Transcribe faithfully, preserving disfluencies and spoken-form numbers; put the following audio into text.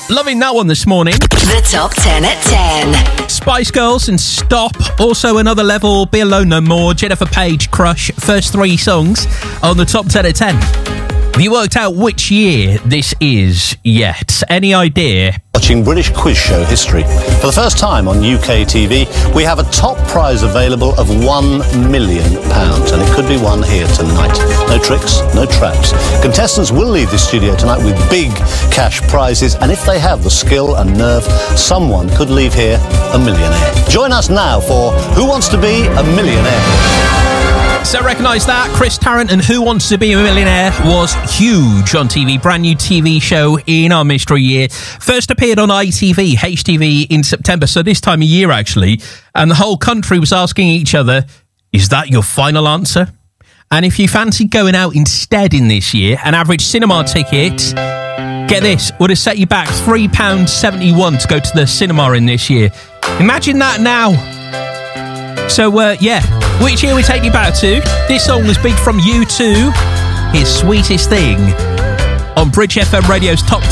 Loving that one this morning. The Top ten at ten. Spice Girls and Stop. Also another level, Be Alone No More, Jennifer Page, Crush. First three songs on the Top ten at ten. Have you worked out which year this is yet? Any idea? Watching British quiz show history. For the first time on U K T V, we have a top prize available of one million pounds, and it could be won here tonight. No tricks, no traps. Contestants will leave the studio tonight with big cash prizes, and if they have the skill and nerve, someone could leave here a millionaire. Join us now for Who Wants to Be a Millionaire? So recognise that. Chris Tarrant and Who Wants to Be a Millionaire was huge on T V. Brand new T V show in our mystery year. First appeared on I T V, H T V in September, so this time of year actually. And the whole country was asking each other, is that your final answer? And if you fancy going out instead in this year, an average cinema ticket, get this, would have set you back three pounds seventy-one to go to the cinema in this year. Imagine that now. So, uh, yeah, which year we take you back to? This song was big from U two. His Sweetest Thing on Bridge F M Radio's Top